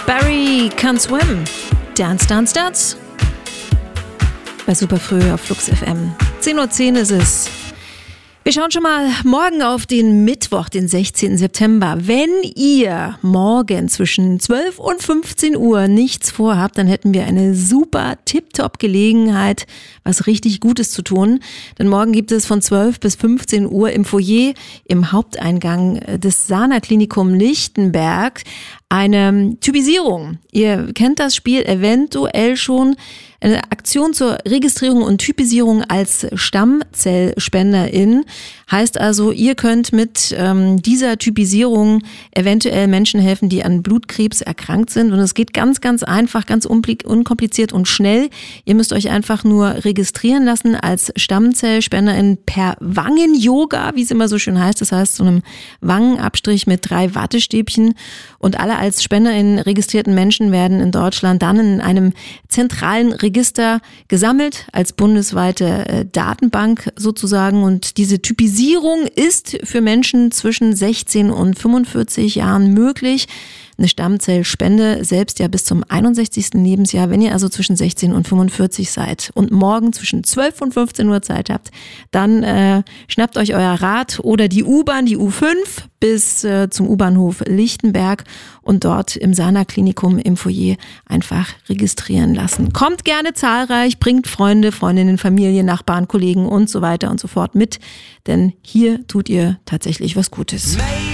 Barry Can't Swim. Dance, dance, dance. Bei Superfrüh auf Flux FM. 10:10 Uhr ist es. Wir schauen schon mal morgen auf den Mittwoch, den 16. September. Wenn ihr morgen zwischen 12 und 15 Uhr nichts vorhabt, dann hätten wir eine super Tip-Top-Gelegenheit, was richtig Gutes zu tun. Denn morgen gibt es von 12 bis 15 Uhr im Foyer, im Haupteingang des Sana Klinikum Lichtenberg, eine Typisierung. Ihr kennt das Spiel eventuell schon. Eine Aktion zur Registrierung und Typisierung als Stammzellspenderin. Heißt also, ihr könnt mit dieser Typisierung eventuell Menschen helfen, die an Blutkrebs erkrankt sind. Und es geht ganz, ganz einfach, ganz unkompliziert und schnell. Ihr müsst euch einfach nur registrieren lassen als Stammzellspenderin per Wangen-Yoga, wie es immer so schön heißt. Das heißt, so einem Wangenabstrich mit 3 Wattestäbchen. Und alle als Spenderin registrierten Menschen werden in Deutschland dann in einem zentralen Register gesammelt, als bundesweite Datenbank sozusagen. Und diese Typisierung ist für Menschen zwischen 16 und 45 Jahren möglich. Eine Stammzellspende selbst ja bis zum 61. Lebensjahr. Wenn ihr also zwischen 16 und 45 seid und morgen zwischen 12 und 15 Uhr Zeit habt, dann schnappt euch euer Rad oder die U-Bahn, die U5 bis zum U-Bahnhof Lichtenberg und dort im Sana Klinikum im Foyer einfach registrieren lassen. Kommt gerne zahlreich, bringt Freunde, Freundinnen, Familie, Nachbarn, Kollegen und so weiter und so fort mit, denn hier tut ihr tatsächlich was Gutes.